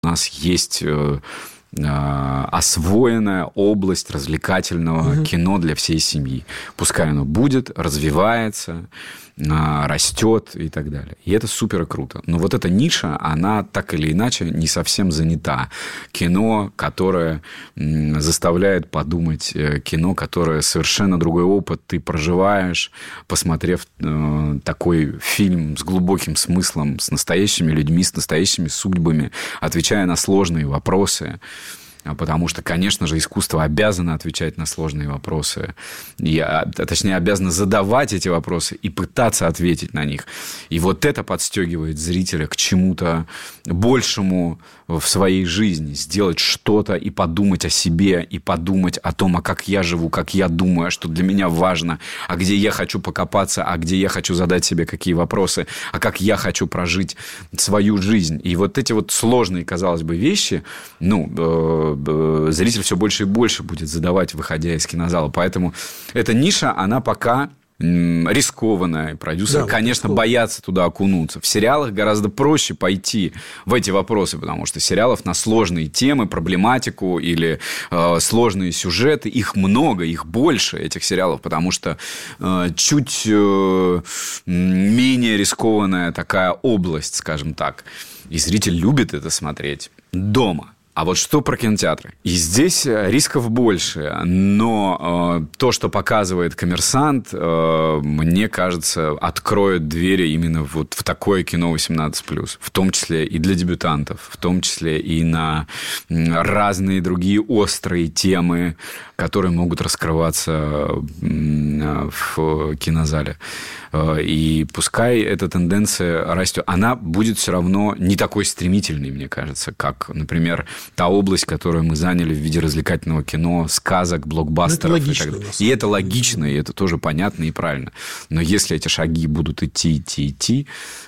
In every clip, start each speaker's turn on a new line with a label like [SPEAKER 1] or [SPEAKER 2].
[SPEAKER 1] У нас есть освоенная область развлекательного кино для всей семьи. Пускай оно будет, развивается, растет и так далее. И это супер круто. Но вот эта ниша, она так или иначе не совсем занята. Кино, которое заставляет подумать, кино, которое совершенно другой опыт ты проживаешь, посмотрев такой фильм с глубоким смыслом, с настоящими людьми, с настоящими судьбами, отвечая на сложные вопросы. Потому что, конечно же, искусство обязано отвечать на сложные вопросы. Точнее, обязано задавать эти вопросы и пытаться ответить на них. И вот это подстегивает зрителя к чему-то большему в своей жизни. Сделать что-то и подумать о себе, и подумать о том, а как я живу, как я думаю, что для меня важно, а где я хочу покопаться, а где я хочу задать себе какие вопросы, а как я хочу прожить свою жизнь. И вот эти вот сложные, казалось бы, вещи, зритель все больше и больше будет задавать, выходя из кинозала. Поэтому эта ниша, она пока рискованная. Продюсеры, конечно, боятся туда окунуться. В сериалах гораздо проще пойти в эти вопросы, потому что сериалов на сложные темы, проблематику или сложные сюжеты, их много, их больше, этих сериалов, потому что чуть менее рискованная такая область, скажем так. И зритель любит это смотреть дома. А вот что про кинотеатры? И здесь рисков больше, но то, что показывает «Коммерсант», мне кажется, откроет двери именно вот в такое кино 18+, в том числе и для дебютантов, в том числе и на разные другие острые темы, которые могут раскрываться в кинозале. И пускай эта тенденция растет, она будет все равно не такой стремительной, мне кажется, как, например, та область, которую мы заняли в виде развлекательного кино, сказок, блокбастеров.
[SPEAKER 2] Это логично,
[SPEAKER 1] и это логично, и это тоже понятно и правильно. Но если эти шаги будут идти,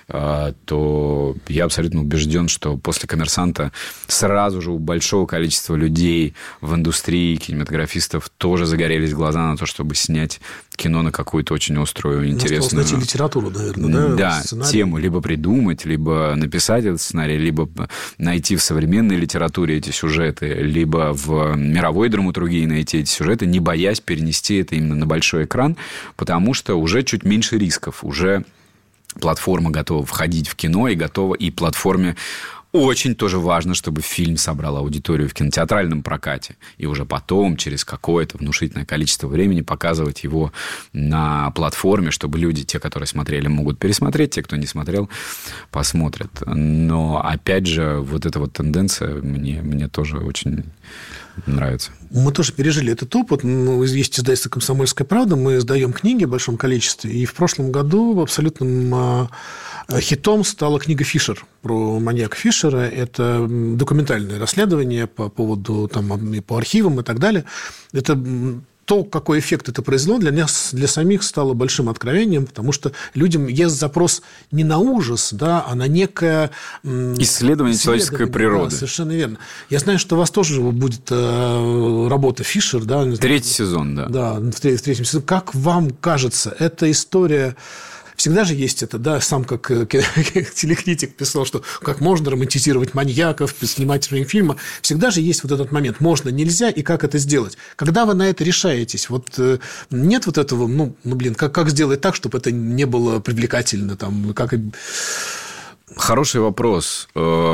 [SPEAKER 1] то я абсолютно убежден, что после «Коммерсанта» сразу же у большого количества людей в индустрии, кинематографистов, тоже загорелись глаза на то, чтобы снять кино на какую-то очень острую, интересную...
[SPEAKER 2] Найти литературу, наверное,
[SPEAKER 1] да, тему. Либо придумать, либо написать этот сценарий, либо найти в современной литературе эти сюжеты, либо в мировой драматургии найти эти сюжеты, не боясь перенести это именно на большой экран, потому что уже чуть меньше рисков, уже платформа готова входить в кино и готова, и платформе очень тоже важно, чтобы фильм собрал аудиторию в кинотеатральном прокате. И уже потом, через какое-то внушительное количество времени, показывать его на платформе, чтобы люди, те, которые смотрели, могут пересмотреть, те, кто не смотрел, посмотрят. Но, опять же, вот эта вот тенденция мне тоже очень нравится.
[SPEAKER 2] Мы тоже пережили этот опыт. Есть издательство «Комсомольская правда», мы издаем книги в большом количестве. И в прошлом году абсолютным хитом стала книга Фишер про маньяка Фишера. Это документальное расследование по поводу, там, и по архивам и так далее. Это то, какой эффект это произвело, для нас, для самих стало большим откровением, потому что людям есть запрос не на ужас, да, а на некое...
[SPEAKER 1] Исследование человеческой природы.
[SPEAKER 2] Да, совершенно верно. Я знаю, что у вас тоже будет работа Фишер. Да,
[SPEAKER 1] 3-й сезон, да.
[SPEAKER 2] Да, в 3-м сезоне. Как вам кажется, эта история... Всегда же есть это, да, сам как телекритик писал, что как можно романтизировать маньяков, снимать фильмы. Всегда же есть вот этот момент, можно, нельзя, и как это сделать. Когда вы на это решаетесь, вот нет вот этого, как сделать так, чтобы это не было привлекательно, там, как...
[SPEAKER 1] Хороший вопрос.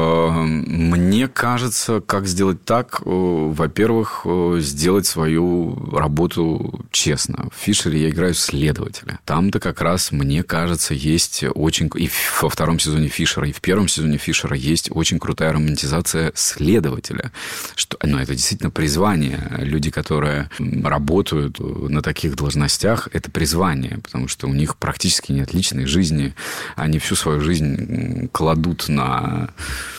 [SPEAKER 1] Мне кажется, как сделать так? Во-первых, сделать свою работу честно. В «Фишере» я играю следователя. Там-то как раз, мне кажется, есть очень... И во 2-м сезоне «Фишера», и в 1-м сезоне «Фишера» есть очень крутая романтизация следователя. Это действительно призвание. Люди, которые работают на таких должностях, это призвание, потому что у них практически нет личной жизни. Они всю свою жизнь кладут на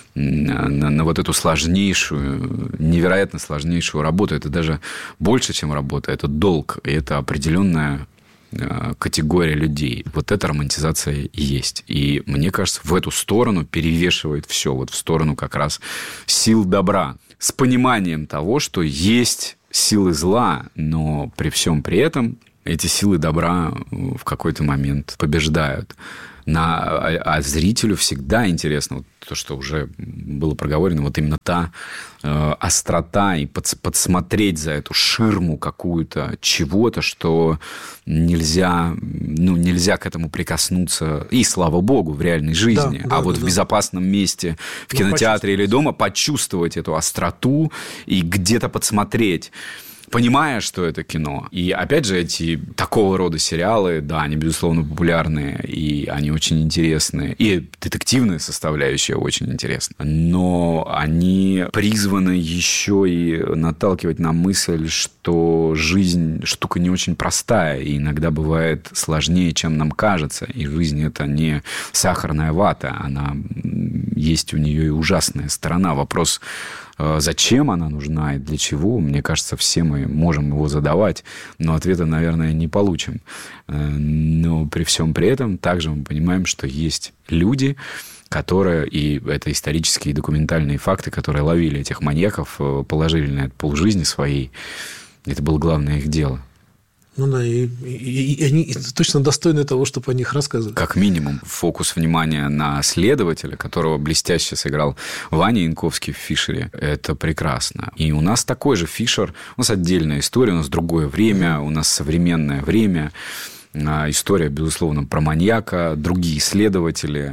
[SPEAKER 1] вот эту сложнейшую, невероятно сложнейшую работу. Это даже больше, чем работа. Это долг. И это определенная категория людей. Вот эта романтизация и есть. И мне кажется, в эту сторону перевешивает все. Вот в сторону как раз сил добра. С пониманием того, что есть силы зла, но при всем при этом эти силы добра в какой-то момент побеждают. А зрителю всегда интересно, вот то, что уже было проговорено, вот именно та острота и подсмотреть за эту ширму какую-то чего-то, что нельзя к этому прикоснуться, и слава богу, в реальной жизни. В безопасном месте, в кинотеатре или дома почувствовать эту остроту и где-то подсмотреть, понимая, что это кино. И, опять же, эти такого рода сериалы, да, они, безусловно, популярные, и они очень интересные. И детективная составляющая очень интересна. Но они призваны еще и наталкивать на мысль, что жизнь штука не очень простая, и иногда бывает сложнее, чем нам кажется. И жизнь – это не сахарная вата, она есть у нее и ужасная сторона. Вопрос, зачем она нужна и для чего, мне кажется, все мы можем его задавать, но ответа, наверное, не получим. Но при всем при этом также мы понимаем, что есть люди, которые, и это исторические и документальные факты, которые ловили этих маньяков, положили на это полжизни своей. Это было главное их дело.
[SPEAKER 2] Ну да, и они точно достойны того, чтобы о них рассказывали.
[SPEAKER 1] Как минимум, фокус внимания на следователя, которого блестяще сыграл Ваня Янковский в «Фишере», это прекрасно. И у нас такой же «Фишер», у нас отдельная история, у нас другое время, у нас современное время. История, безусловно, про маньяка, другие следователи,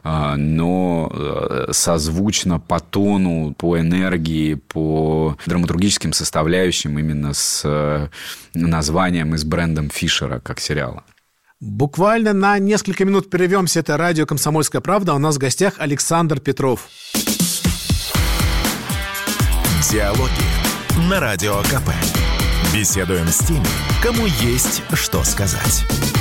[SPEAKER 1] но созвучно по тону, по энергии, по драматургическим составляющим именно с названием и с брендом Фишера как сериала.
[SPEAKER 2] Буквально на несколько минут прервемся. Это радио «Комсомольская правда». У нас в гостях Александр Петров.
[SPEAKER 3] Диалоги на Радио КП. Беседуем с теми, кому есть что сказать.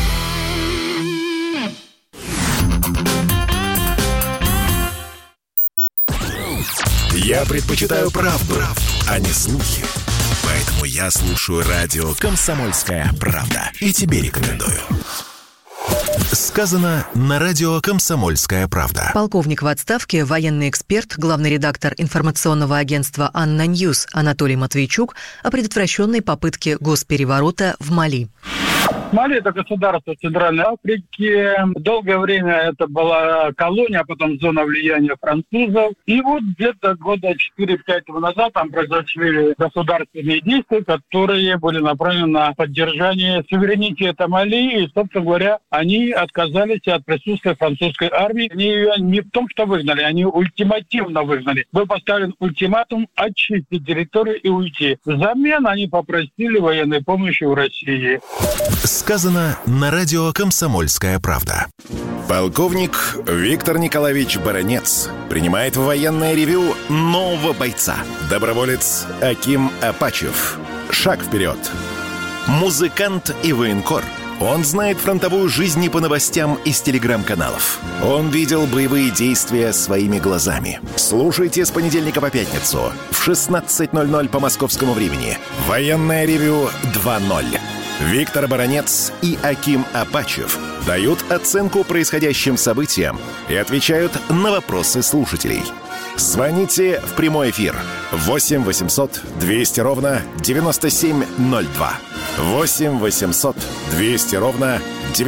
[SPEAKER 3] Я предпочитаю правду, а не слухи. Поэтому я слушаю радио «Комсомольская правда». И тебе рекомендую. Сказано на радио «Комсомольская правда».
[SPEAKER 4] Полковник в отставке, военный эксперт, главный редактор информационного агентства «Анна Ньюс» Анатолий Матвейчук о предотвращенной попытке госпереворота в Мали.
[SPEAKER 5] Мали – это государство в Центральной Африке. Долгое время это была колония, а потом зона влияния французов. И вот где-то года 4-5 назад там произошли государственные действия, которые были направлены на поддержание суверенитета Мали. И, собственно говоря, они отказались от присутствия французской армии. Они ее не в том, что выгнали, они ультимативно выгнали. Был поставлен ультиматум очистить территорию и уйти. Взамен они попросили военной помощи у России.
[SPEAKER 3] Сказано на радио «Комсомольская правда». Полковник Виктор Николаевич Баранец принимает в военное ревю нового бойца. Доброволец Аким Апачев. Шаг вперед. Музыкант и военкор. Он знает фронтовую жизнь не по новостям из телеграм-каналов. Он видел боевые действия своими глазами. Слушайте с понедельника по пятницу в 16:00 по московскому времени. Военное ревю 2.0. Виктор Баранец и Аким Апачев дают оценку происходящим событиям и отвечают на вопросы слушателей. Звоните в прямой эфир 8 800 200 ровно 9702. 8 800 200 ровно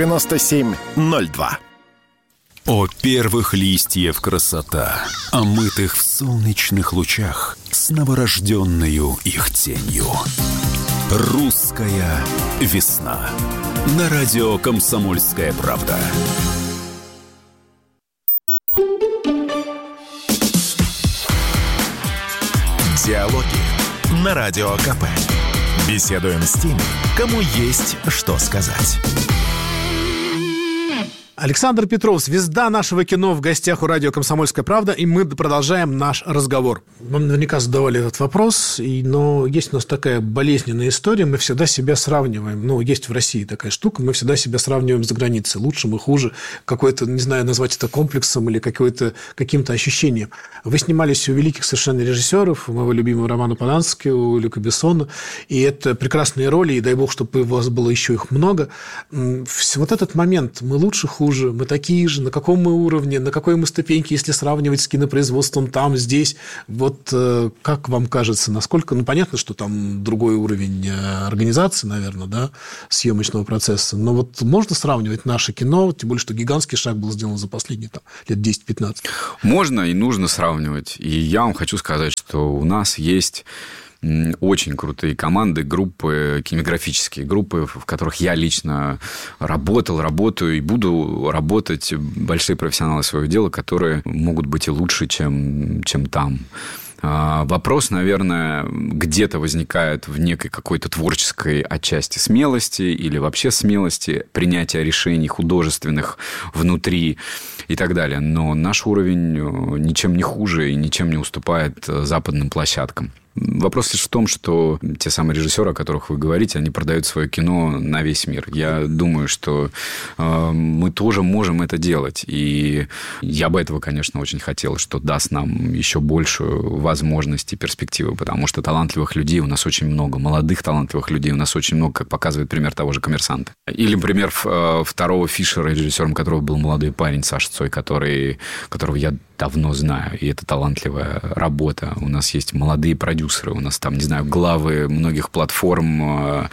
[SPEAKER 3] 9702. О первых листьев красота, омытых в солнечных лучах с новорожденною их тенью. Русская весна. На радио «Комсомольская правда». Диалоги на Радио КП. Беседуем с теми, кому есть что сказать.
[SPEAKER 2] Александр Петров, звезда нашего кино, в гостях у радио «Комсомольская правда», и мы продолжаем наш разговор. Вам наверняка задавали этот вопрос, но есть у нас такая болезненная история, мы всегда себя сравниваем. Ну, есть в России такая штука, мы всегда себя сравниваем с границей, лучшим и хуже, какой-то, не знаю, назвать это комплексом или каким-то ощущением. Вы снимались у великих совершенно режиссеров, у моего любимого Романа Полански, у Люка Бессона, и это прекрасные роли, и дай бог, чтобы у вас было еще их много. Вот этот момент, мы лучше, хуже, хуже, мы такие же, на каком мы уровне, на какой мы ступеньке, если сравнивать с кинопроизводством там, здесь. Вот как вам кажется, насколько... Ну, понятно, что там другой уровень организации, наверное, да, съемочного процесса, но вот можно сравнивать наше кино, тем более, что гигантский шаг был сделан за последние лет 10-15?
[SPEAKER 1] Можно и нужно сравнивать. И я вам хочу сказать, что у нас есть очень крутые команды, группы, кинематографические группы, в которых я лично работаю и буду работать, большие профессионалы своего дела, которые могут быть и лучше, чем там. Вопрос, наверное, где-то возникает в некой какой-то творческой отчасти смелости или вообще смелости, принятия решений художественных внутри и так далее. Но наш уровень ничем не хуже и ничем не уступает западным площадкам. Вопрос лишь в том, что те самые режиссеры, о которых вы говорите, они продают свое кино на весь мир. Я думаю, что мы тоже можем это делать. И я бы этого, конечно, очень хотел, что даст нам еще большую возможность и перспективы, потому что талантливых людей у нас очень много, молодых талантливых людей у нас очень много, как показывает пример того же «Коммерсанта». Или пример второго Фишера, режиссером которого был молодой парень Саша Цой, которого я давно знаю, и это талантливая работа. У нас есть молодые продюсеры, у нас там, не знаю, главы многих платформ,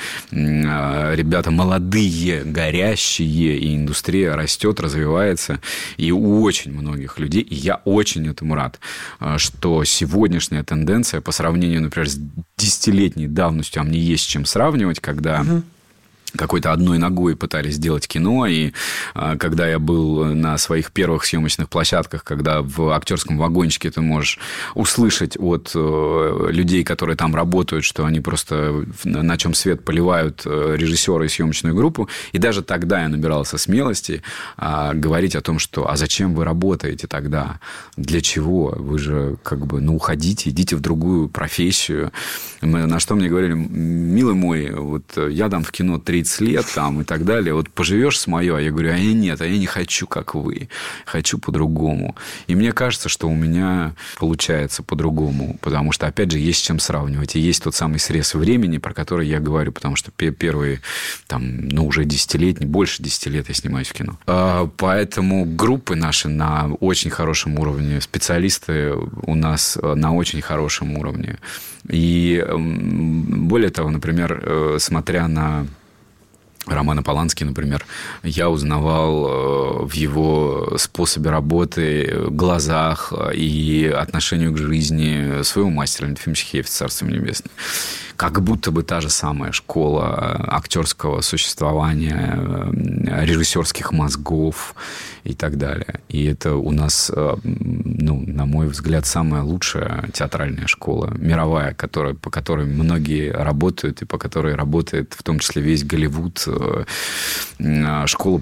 [SPEAKER 1] ребята молодые, горящие, и индустрия растет, развивается, и у очень многих людей, и я очень этому рад, что сегодняшняя тенденция по сравнению, например, с 10-летней давностью, а мне есть с чем сравнивать, когда... какой-то одной ногой пытались сделать кино, и когда я был на своих первых съемочных площадках, когда в актерском вагончике ты можешь услышать от людей, которые там работают, что они просто на чем свет поливают режиссера и съемочную группу, и даже тогда я набирался смелости говорить о том, что а зачем вы работаете тогда? Для чего? Вы же уходите, идите в другую профессию. На что мне говорили: милый мой, вот я там в кино 30 лет там, и так далее. Вот поживешь с моё, а я говорю, я не хочу, как вы. Хочу по-другому. И мне кажется, что у меня получается по-другому. Потому что, опять же, есть с чем сравнивать. И есть тот самый срез времени, про который я говорю. Потому что первые, уже десятилетние, больше 10 лет я снимаюсь в кино. Поэтому группы наши на очень хорошем уровне. Специалисты у нас на очень хорошем уровне. И более того, например, смотря на Романа Полански, например, я узнавал в его способе работы, глазах и отношению к жизни своего мастера Ефима Сихеева, царство небесное. Как будто бы та же самая школа актерского существования, режиссерских мозгов и так далее. И это у нас, на мой взгляд, самая лучшая театральная школа, мировая, по которой многие работают, и по которой работает в том числе весь Голливуд. Школа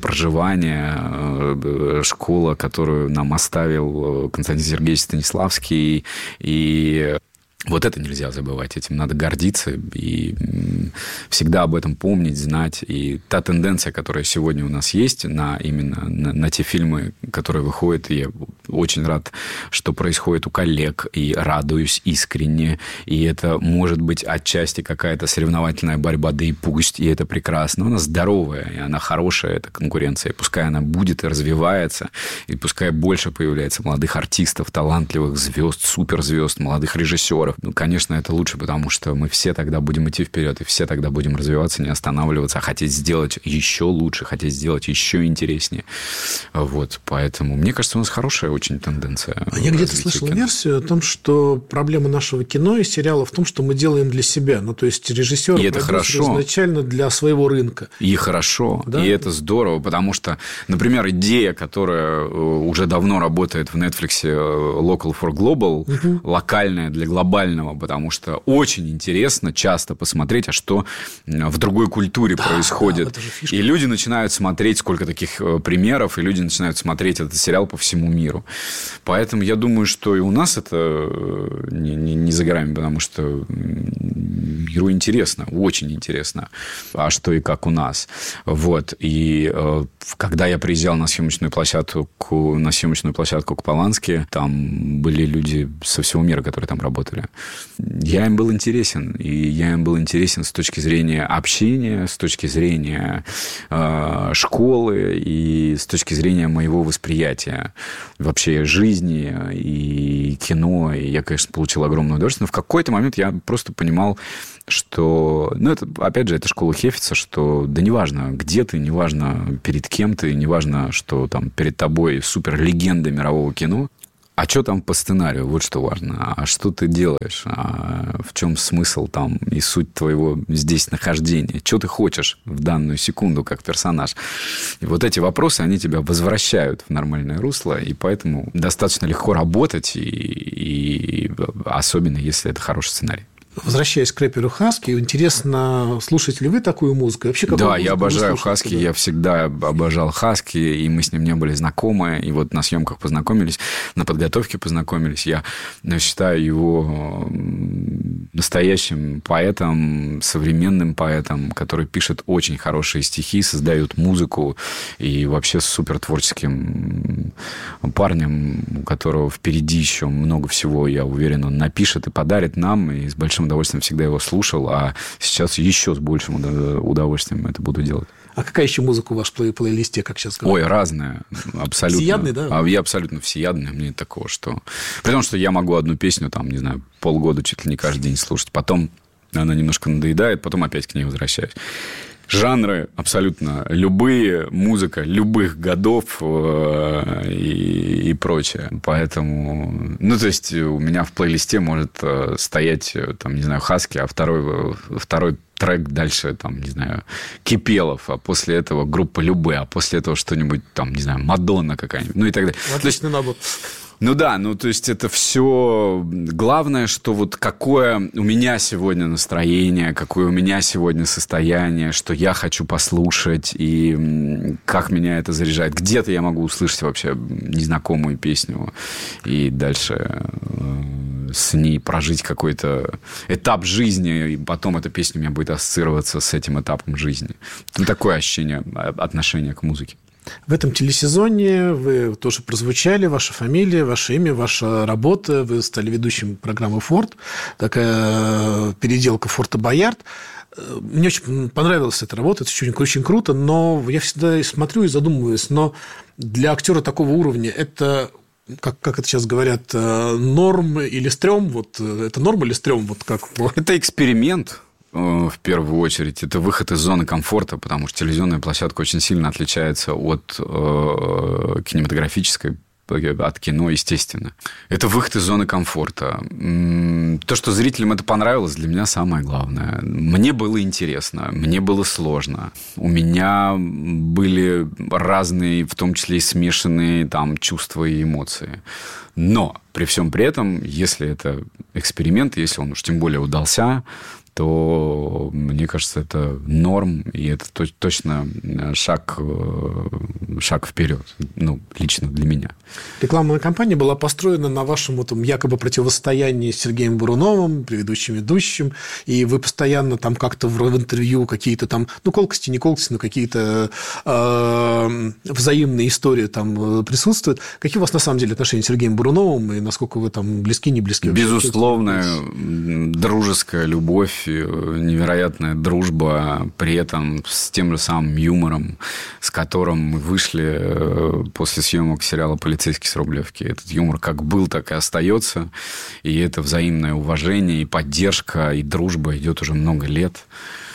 [SPEAKER 1] проживания, школа, которую нам оставил Константин Сергеевич Станиславский. И вот это нельзя забывать, этим надо гордиться и всегда об этом помнить, знать. И та тенденция, которая сегодня у нас есть именно на те фильмы, которые выходят, и я очень рад, что происходит у коллег, и радуюсь искренне. И это может быть отчасти какая-то соревновательная борьба, да и пусть, и это прекрасно. Она здоровая, и она хорошая, эта конкуренция. И пускай она будет и развивается, и пускай больше появляется молодых артистов, талантливых звезд, суперзвезд, молодых режиссеров. Конечно, это лучше, потому что мы все тогда будем идти вперед, и все тогда будем развиваться, не останавливаться, а хотеть сделать еще лучше, хотеть сделать еще интереснее. Вот, поэтому, мне кажется, у нас хорошая очень тенденция.
[SPEAKER 2] Я где-то слышал версию о том, что проблема нашего кино и сериала в том, что мы делаем для себя. То есть режиссер
[SPEAKER 1] и это хорошо.
[SPEAKER 2] Изначально для своего рынка.
[SPEAKER 1] И хорошо, да? И это здорово, потому что, например, идея, которая уже давно работает в Netflix, Local for Global, локальная для глобального, потому что очень интересно часто посмотреть, а что в другой культуре происходит. Да, и люди начинают смотреть, сколько таких примеров, и люди начинают смотреть этот сериал по всему миру. Поэтому я думаю, что и у нас это не за горами, потому что миру интересно, очень интересно, а что и как у нас. Вот. И когда я приезжал на съемочную площадку к Полански, там были люди со всего мира, которые там работали. Я им был интересен. И я им был интересен с точки зрения общения, с точки зрения школы и с точки зрения моего восприятия вообще жизни и кино. И я, конечно, получил огромное удовольствие. Но в какой-то момент я просто понимал, что... Ну, это, опять же, это школа Хефица, что да неважно, где ты, неважно, перед кем ты, неважно, что там перед тобой суперлегенда мирового кино. А что там по сценарию? Вот что важно. А что ты делаешь? А в чем смысл там и суть твоего здесь нахождения? Что ты хочешь в данную секунду как персонаж? И вот эти вопросы, они тебя возвращают в нормальное русло, и поэтому достаточно легко работать, и особенно если это хороший сценарий.
[SPEAKER 2] Возвращаясь к рэперу Хаски, интересно, слушаете ли вы такую музыку? Вообще,
[SPEAKER 1] да, я обожаю Хаски, я всегда обожал Хаски, и мы с ним не были знакомы, и вот на съемках познакомились, на подготовке познакомились. Я считаю его настоящим поэтом, современным поэтом, который пишет очень хорошие стихи, создает музыку, и вообще супер творческим парнем, у которого впереди еще много всего, я уверен, он напишет и подарит нам, и с большим удовольствием всегда его слушал, а сейчас еще с большим удовольствием это буду делать. А
[SPEAKER 2] какая еще музыка у вас в плейлисте, как сейчас говорят?
[SPEAKER 1] Ой, разная, абсолютно.
[SPEAKER 2] Всеядный, да?
[SPEAKER 1] Я абсолютно всеядный, мне такого, что... При том, что я могу одну песню, там, не знаю, полгода чуть ли не каждый день слушать, потом она немножко надоедает, потом опять к ней возвращаюсь. Жанры абсолютно любые, музыка любых годов и прочее. Поэтому... Ну, то есть, у меня в плейлисте может стоять, там, не знаю, Хаски, а второй трек дальше, там, не знаю, Кипелов, а после этого группа Любэ, а после этого что-нибудь, там, не знаю, Мадонна какая-нибудь, ну и так далее.
[SPEAKER 2] Отличный набор.
[SPEAKER 1] Ну да, ну то есть это все... Главное, что вот какое у меня сегодня настроение, какое у меня сегодня состояние, что я хочу послушать, и как меня это заряжает. Где-то я могу услышать вообще незнакомую песню и дальше с ней прожить какой-то этап жизни, и потом эта песня у меня будет ассоциироваться с этим этапом жизни. Ну, такое ощущение, отношение к музыке.
[SPEAKER 2] В этом телесезоне вы тоже прозвучали, ваша фамилия, ваше имя, ваша работа. Вы стали ведущим программы «Форт». Такая переделка «Форта Боярд». Мне очень понравилась эта работа, это очень круто, но я всегда смотрю и задумываюсь, но для актера такого уровня это... Как это сейчас говорят, норм или стрём? Вот, это норм или стрём? Вот как?
[SPEAKER 1] Это эксперимент, в первую очередь. Это выход из зоны комфорта, потому что телевизионная площадка очень сильно отличается от кинематографической, от кино, естественно. Это выход из зоны комфорта. То, что зрителям это понравилось, для меня самое главное. Мне было интересно, мне было сложно. У меня были разные, в том числе и смешанные там чувства и эмоции. Но при всем при этом, если это эксперимент, если он уж тем более удался, то, мне кажется, это норм, и это точно шаг вперед, ну, лично для меня.
[SPEAKER 2] Рекламная кампания была построена на вашем вот, якобы противостоянии с Сергеем Буруновым, предыдущим ведущим, и вы постоянно там как-то в интервью какие-то там, ну, колкости, не колкости, но какие-то взаимные истории там присутствуют. Какие у вас на самом деле отношения с Сергеем Буруновым, и насколько вы там близки, не близки?
[SPEAKER 1] Безусловная дружеская любовь, невероятная дружба, при этом с тем же самым юмором, с которым мы вышли после съемок сериала «Полицейский с Рублевки». Этот юмор как был, так и остается. И это взаимное уважение и поддержка, и дружба идет уже много лет.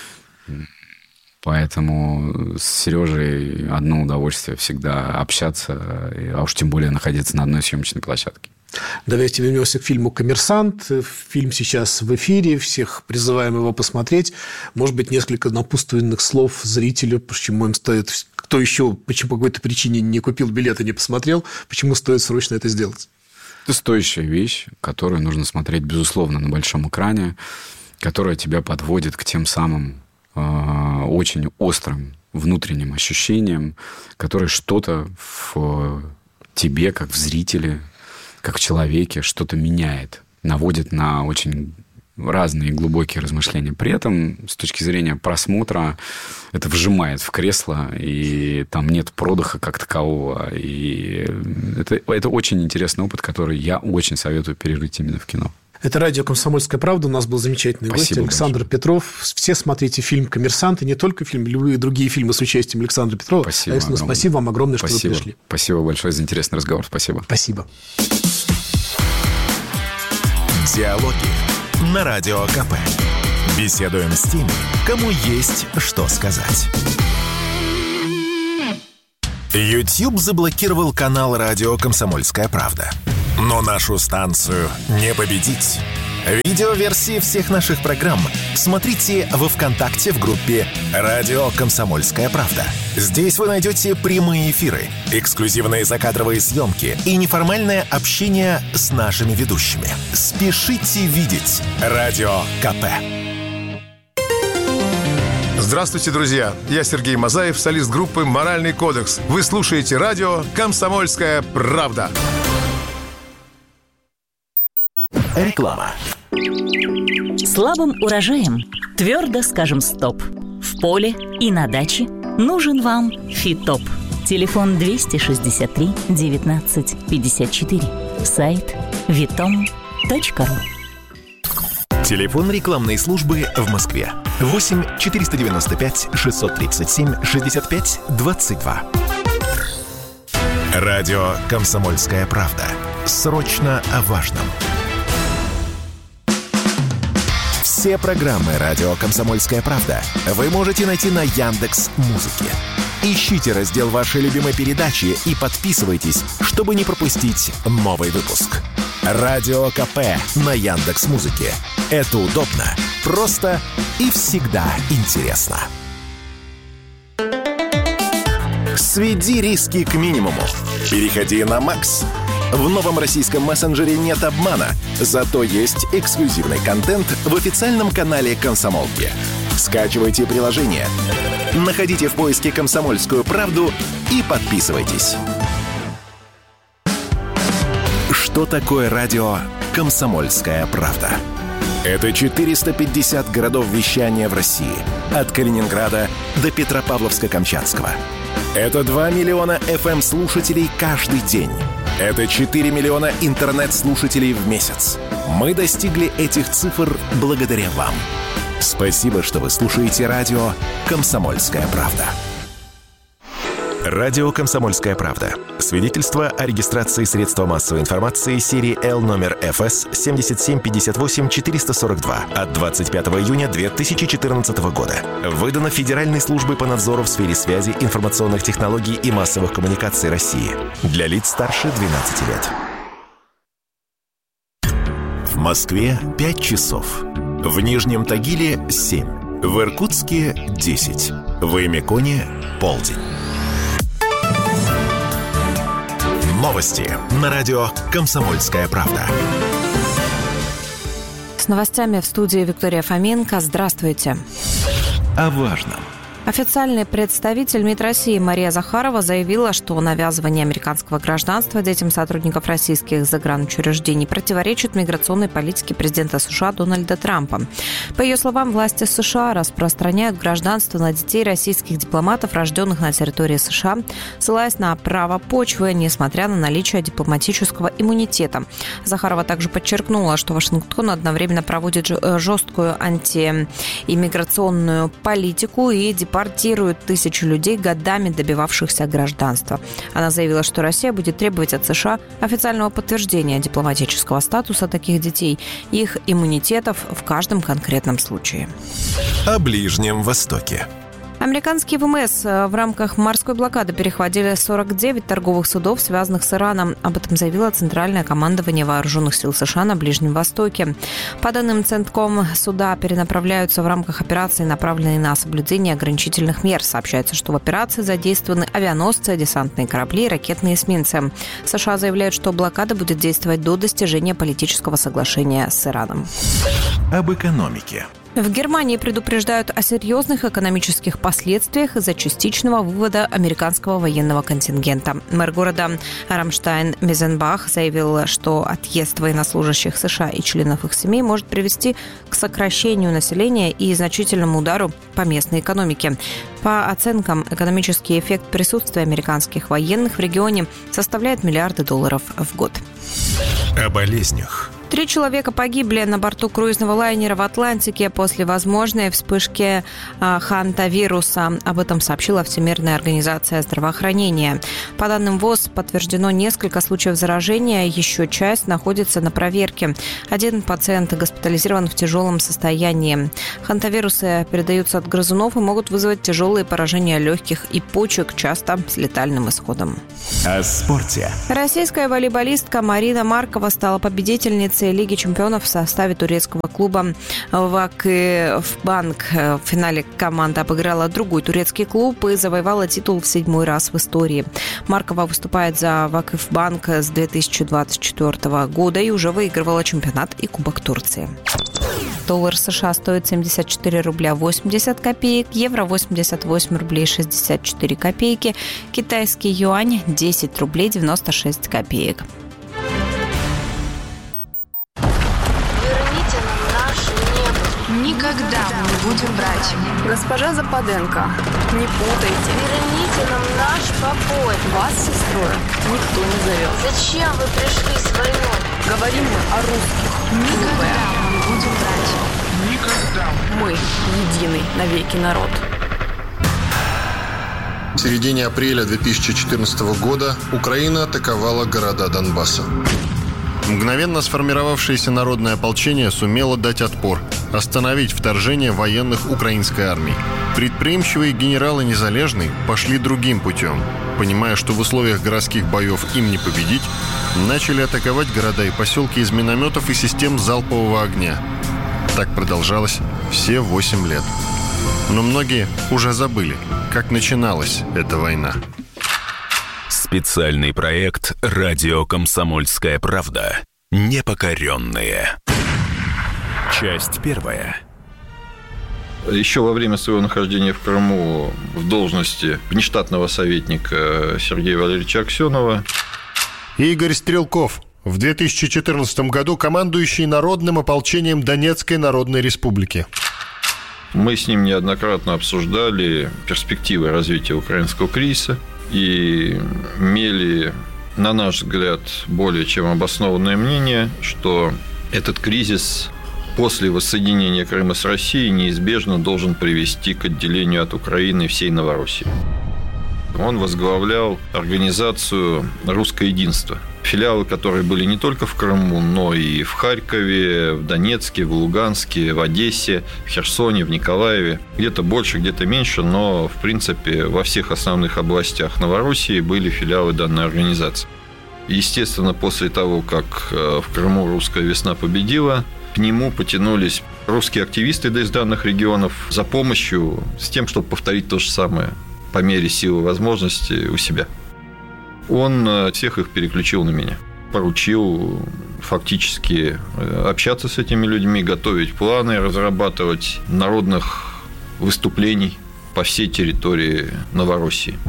[SPEAKER 1] Поэтому с Сережей одно удовольствие всегда общаться, а уж тем более находиться на одной съемочной площадке.
[SPEAKER 2] Давайте вернемся к фильму «Коммерсант». Фильм сейчас в эфире, всех призываем его посмотреть. Может быть, несколько напутственных слов зрителю, почему им стоит... Кто еще почему по какой-то причине не купил билет и не посмотрел, почему стоит срочно это сделать?
[SPEAKER 1] Это стоящая вещь, которую нужно смотреть, безусловно, на большом экране, которая тебя подводит к тем самым очень острым внутренним ощущениям, которые что-то в тебе, как в зрителе, как в человеке, что-то меняет, наводит на очень разные глубокие размышления. При этом, с точки зрения просмотра, это вжимает в кресло, и там нет продыха как такового. И это очень интересный опыт, который я очень советую пережить именно в кино.
[SPEAKER 2] Это радио «Комсомольская правда». У нас был замечательный гость Александр Петров. Все смотрите фильм «Коммерсант», и не только фильм, любые другие фильмы с участием Александра Петрова. Спасибо вам огромное, что вы пришли.
[SPEAKER 1] Спасибо большое за интересный разговор. Спасибо.
[SPEAKER 2] Спасибо.
[SPEAKER 3] Диалоги на Радио КП. Беседуем с теми, кому есть что сказать. YouTube заблокировал канал радио «Комсомольская правда». Но нашу станцию не победить. Видеоверсии всех наших программ смотрите во ВКонтакте в группе «Радио Комсомольская правда». Здесь вы найдете прямые эфиры, эксклюзивные закадровые съемки и неформальное общение с нашими ведущими. Спешите видеть Радио КП.
[SPEAKER 6] Здравствуйте, друзья! Я Сергей Мазаев, солист группы «Моральный кодекс». Вы слушаете радио «Комсомольская правда».
[SPEAKER 3] Реклама.
[SPEAKER 7] Слабым урожаем твердо скажем «стоп». В поле и на даче нужен вам Фитоп. Телефон 263 19 54. Сайт vitom.ru.
[SPEAKER 3] Телефон рекламной службы в Москве. 8 495 637 65 22. Радио «Комсомольская правда». Срочно о важном. Все программы «Радио Комсомольская правда» вы можете найти на Яндекс.Музыке. Ищите раздел вашей любимой передачи и подписывайтесь, чтобы не пропустить новый выпуск. Радио КП на Яндекс.Музыке. Это удобно, просто и всегда интересно. Сведи риски к минимуму. Переходи на Макс. В новом российском мессенджере нет обмана, зато есть эксклюзивный контент в официальном канале «Комсомолки». Скачивайте приложение, находите в поиске «Комсомольскую правду» и подписывайтесь. Что такое радио «Комсомольская правда»? Это 450 городов вещания в России, от Калининграда до Петропавловска-Камчатского. Это 2 миллиона FM-слушателей каждый день. Это 4 миллиона интернет-слушателей в месяц. Мы достигли этих цифр благодаря вам. Спасибо, что вы слушаете радио «Комсомольская правда». Радио «Комсомольская правда». Свидетельство о регистрации средства массовой информации серии L номер ФС 7758-442 от 25 июня 2014 года. Выдано Федеральной службой по надзору в сфере связи, информационных технологий и массовых коммуникаций России. Для лиц старше 12 лет. В Москве 5 часов. В Нижнем Тагиле 7. В Иркутске 10. В Эмиконе полдень. Новости на радио «Комсомольская правда».
[SPEAKER 8] С новостями в студии Виктория Фоменко. Здравствуйте.
[SPEAKER 3] О важном.
[SPEAKER 8] Официальный представитель МИД России Мария Захарова заявила, что навязывание американского гражданства детям сотрудников российских загранучреждений противоречит миграционной политике президента США Дональда Трампа. По ее словам, власти США распространяют гражданство на детей российских дипломатов, рожденных на территории США, ссылаясь на право почвы, несмотря на наличие дипломатического иммунитета. Захарова также подчеркнула, что Вашингтон одновременно проводит жесткую антииммиграционную политику и депортирует тысячи людей, годами добивавшихся гражданства. Она заявила, что Россия будет требовать от США официального подтверждения дипломатического статуса таких детей и их иммунитетов в каждом конкретном случае.
[SPEAKER 3] О Ближнем Востоке.
[SPEAKER 8] Американские ВМС в рамках морской блокады перехватили 49 торговых судов, связанных с Ираном. Об этом заявило Центральное командование Вооруженных сил США на Ближнем Востоке. По данным Центком, суда перенаправляются в рамках операции, направленной на соблюдение ограничительных мер. Сообщается, что в операции задействованы авианосцы, десантные корабли и ракетные эсминцы. США заявляют, что блокада будет действовать до достижения политического соглашения с Ираном.
[SPEAKER 3] Об экономике.
[SPEAKER 8] В Германии предупреждают о серьезных экономических последствиях из-за частичного вывода американского военного контингента. Мэр города Рамштайн Мизенбах заявил, что отъезд военнослужащих США и членов их семей может привести к сокращению населения и значительному удару по местной экономике. По оценкам, экономический эффект присутствия американских военных в регионе составляет $миллиарды в год.
[SPEAKER 3] О болезнях.
[SPEAKER 8] 3 человека погибли на борту круизного лайнера в Атлантике после возможной вспышки хантавируса. Об этом сообщила Всемирная организация здравоохранения. По данным ВОЗ, подтверждено несколько случаев заражения, еще часть находится на проверке. 1 пациент госпитализирован в тяжелом состоянии. Хантавирусы передаются от грызунов и могут вызвать тяжелые поражения легких и почек, часто с летальным исходом.
[SPEAKER 3] О спорте.
[SPEAKER 8] Российская волейболистка Марина Маркова стала победительницей Лиги чемпионов в составе турецкого клуба Vakıfbank. В финале команда обыграла другой турецкий клуб и завоевала титул в 7-й раз в истории. Маркова выступает за Vakıfbank с 2024 года и уже выигрывала чемпионат и Кубок Турции. Доллар США стоит 74 рубля 80 копеек, евро 88 рублей 64 копейки, китайский юань 10 рублей 96 копеек.
[SPEAKER 9] Никогда мы не будем брать.
[SPEAKER 10] Госпожа Западенко, не путайте.
[SPEAKER 9] Верните нам наш покой.
[SPEAKER 10] Вас, сестрой, никто не зовет.
[SPEAKER 9] Зачем вы пришли с войной?
[SPEAKER 10] Говорим мы о русских.
[SPEAKER 9] Никогда мы не будем брать.
[SPEAKER 10] Никогда. Мы единый навеки народ.
[SPEAKER 11] В середине апреля 2014 года Украина атаковала города Донбасса. Мгновенно сформировавшееся народное ополчение сумело дать отпор, остановить вторжение военных украинской армии. Предприимчивые генералы Незалежной пошли другим путем. Понимая, что в условиях городских боев им не победить, начали атаковать города и поселки из минометов и систем залпового огня. Так продолжалось все 8 лет. Но многие уже забыли, как начиналась эта война.
[SPEAKER 3] Специальный проект «Радио Комсомольская правда». Непокоренные. Часть 1.
[SPEAKER 12] Еще во время своего нахождения в Крыму в должности внештатного советника Сергея Валерьевича Аксенова.
[SPEAKER 11] Игорь Стрелков, в 2014 году командующий Народным ополчением Донецкой Народной Республики.
[SPEAKER 12] Мы с ним неоднократно обсуждали перспективы развития украинского кризиса и имели, на наш взгляд, более чем обоснованное мнение, что этот кризис после воссоединения Крыма с Россией неизбежно должен привести к отделению от Украины всей Новороссии. Он возглавлял организацию «Русское единство», филиалы которой были не только в Крыму, но и в Харькове, в Донецке, в Луганске, в Одессе, в Херсоне, в Николаеве. Где-то больше, где-то меньше, но, в принципе, во всех основных областях Новороссии были филиалы данной организации. Естественно, после того, как в Крыму «Русская весна» победила, к нему потянулись русские активисты из данных регионов за помощью, с тем, чтобы повторить то же самое по мере сил и возможностей у себя. Он всех их переключил на меня. Поручил фактически общаться с этими людьми, готовить планы, разрабатывать народных выступлений по всей территории Новороссии.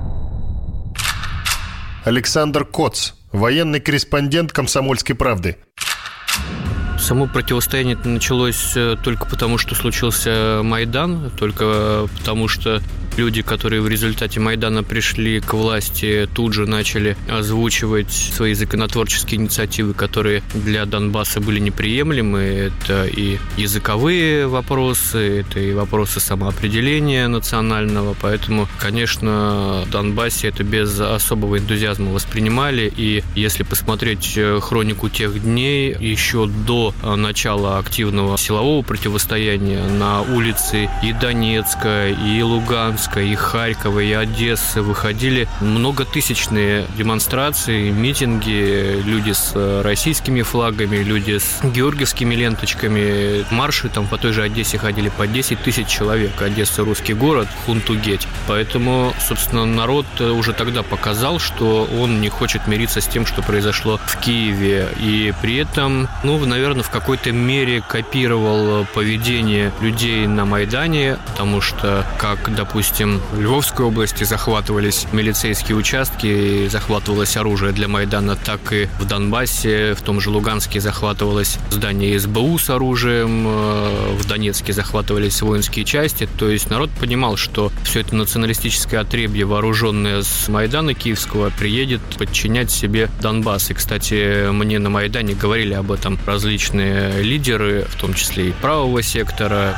[SPEAKER 11] Александр Коц, военный корреспондент «Комсомольской правды».
[SPEAKER 13] Само противостояние началось только потому, что случился Майдан, только потому, что люди, которые в результате Майдана пришли к власти, тут же начали озвучивать свои законотворческие инициативы, которые для Донбасса были неприемлемы. Это и языковые вопросы, это и вопросы самоопределения национального. Поэтому, конечно, в Донбассе это без особого энтузиазма воспринимали. И если посмотреть хронику тех дней, еще до начала активного силового противостояния на улице и Донецка, и Луганска, Донецка, и Харькова, и Одессы выходили многотысячные демонстрации, митинги, люди с российскими флагами, люди с георгиевскими ленточками. Марши там по той же Одессе ходили по 10 тысяч человек. Одесса – русский город, хунту-геть. Поэтому, собственно, народ уже тогда показал, что он не хочет мириться с тем, что произошло в Киеве. И при этом, наверное, в какой-то мере копировал поведение людей на Майдане, потому что, как, допустим, в Львовской области захватывались милицейские участки, захватывалось оружие для Майдана, так и в Донбассе, в том же Луганске захватывалось здание СБУ с оружием, в Донецке захватывались воинские части. То есть народ понимал, что все это националистическое отребье, вооруженное с Майдана киевского, приедет подчинять себе Донбасс. И, кстати, мне на Майдане говорили об этом различные лидеры, в том числе и правого сектора.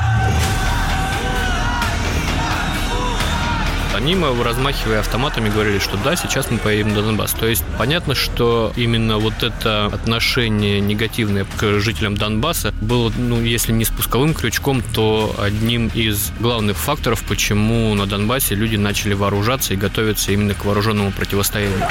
[SPEAKER 13] Они, размахивая автоматами, говорили, что да, сейчас мы поедем на Донбасс. То есть понятно, что именно вот это отношение негативное к жителям Донбасса было, если не спусковым крючком, то одним из главных факторов, почему на Донбассе люди начали вооружаться и готовиться именно к вооруженному противостоянию.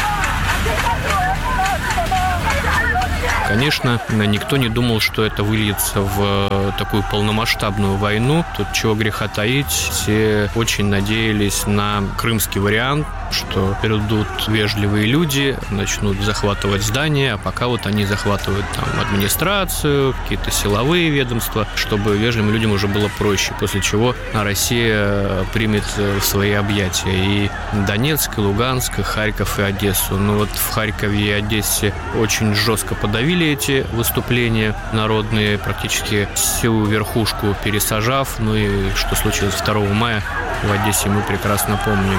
[SPEAKER 13] Конечно, никто не думал, что это выльется в такую полномасштабную войну. Тут чего греха таить. Все очень надеялись на крымский вариант, что придут вежливые люди, начнут захватывать здания, а пока они захватывают там администрацию, какие-то силовые ведомства, чтобы вежливым людям уже было проще, после чего Россия примет в свои объятия и Донецк, и Луганск, и Харьков, и Одессу. Но в Харькове и Одессе очень жестко подавили эти выступления народные, практически всю верхушку пересажав. И что случилось 2 мая в Одессе, мы прекрасно помним.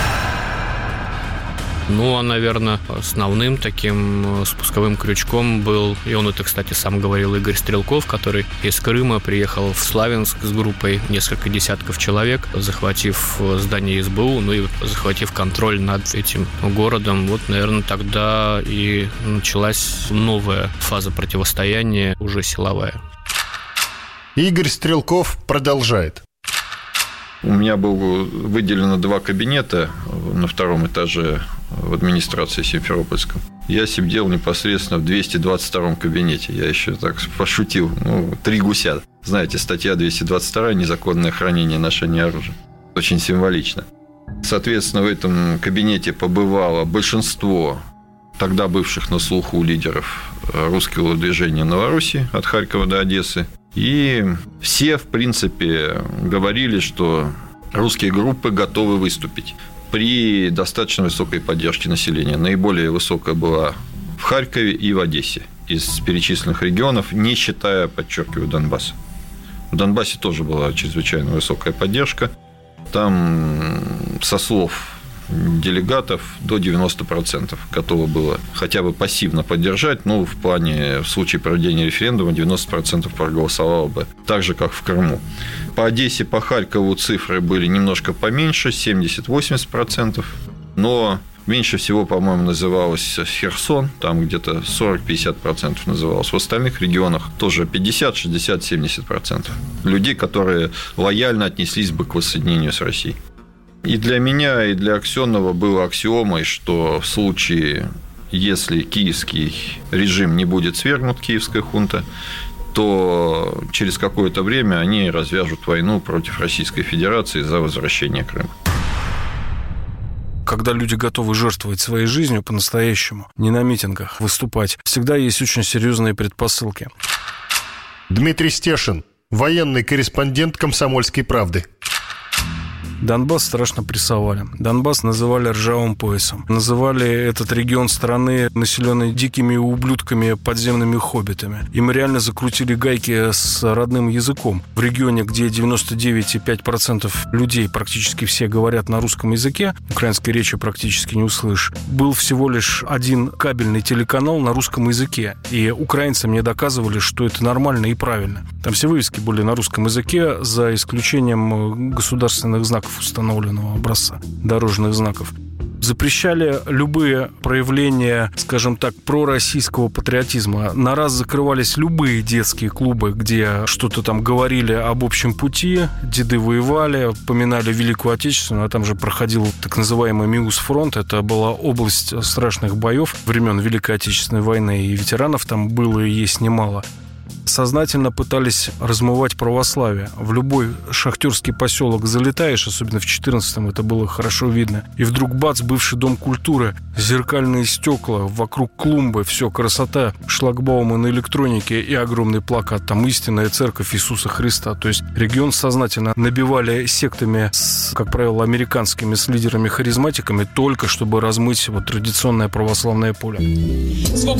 [SPEAKER 13] Наверное, основным таким спусковым крючком был, и он это, кстати, сам говорил, Игорь Стрелков, который из Крыма приехал в Славянск с группой несколько десятков человек, захватив здание СБУ, и захватив контроль над этим городом. Наверное, тогда и началась новая фаза противостояния, уже силовая.
[SPEAKER 11] Игорь Стрелков продолжает.
[SPEAKER 12] У меня было выделено 2 кабинета на 2-м этаже в администрации Симферопольском. Я сидел непосредственно в 222-м кабинете. Я еще так пошутил. 3 гуся. Знаете, статья 222 «Незаконное хранение и ношение оружия». Очень символично. Соответственно, в этом кабинете побывало большинство тогда бывших на слуху лидеров русского движения Новороссии от Харькова до Одессы. И все, в принципе, говорили, что русские группы готовы выступить при достаточно высокой поддержке населения. Наиболее высокая была в Харькове и в Одессе из перечисленных регионов, не считая, подчеркиваю, Донбасса. В Донбассе тоже была чрезвычайно высокая поддержка. Там, со слов делегатов, до 90% готово было хотя бы пассивно поддержать, в случае проведения референдума 90% проголосовало бы, так же, как в Крыму. По Одессе, по Харькову цифры были немножко поменьше, 70-80%, но меньше всего, по-моему, называлось Херсон, там где-то 40-50% называлось. В остальных регионах тоже 50, 60, 70% людей, которые лояльно отнеслись бы к воссоединению с Россией. И для меня, и для Аксенова было аксиомой, что в случае, если киевский режим не будет свергнут, киевская хунта, то через какое-то время они развяжут войну против Российской Федерации за возвращение Крыма.
[SPEAKER 14] Когда люди готовы жертвовать своей жизнью по-настоящему, не на митингах выступать, всегда есть очень серьезные предпосылки.
[SPEAKER 11] Дмитрий Стешин, военный корреспондент «Комсомольской правды».
[SPEAKER 14] Донбасс страшно прессовали. Донбасс называли ржавым поясом. Называли этот регион страны, населенный дикими ублюдками, подземными хоббитами. Им реально закрутили гайки с родным языком. В регионе, где 99,5% людей, практически все, говорят на русском языке, украинской речи практически не услышишь, был всего лишь один кабельный телеканал на русском языке. И украинцы мне доказывали, что это нормально и правильно. Там все вывески были на русском языке, за исключением государственных знаков установленного образца, дорожных знаков. Запрещали любые проявления, скажем так, пророссийского патриотизма. На раз закрывались любые детские клубы, где что-то там говорили об общем пути, деды воевали, поминали Великую Отечественную, а там же проходил так называемый Миус-фронт. Это была область страшных боев времен Великой Отечественной войны, и ветеранов там было и есть немало. Сознательно пытались размывать православие. В любой шахтерский поселок залетаешь, особенно в 14-м, это было хорошо видно. И вдруг бац, бывший дом культуры, зеркальные стекла, вокруг клумбы, все, красота, шлагбаумы на электронике и огромный плакат. Там истинная церковь Иисуса Христа. То есть регион сознательно набивали сектами, как правило, американскими, с лидерами-харизматиками, только чтобы размыть вот традиционное православное поле.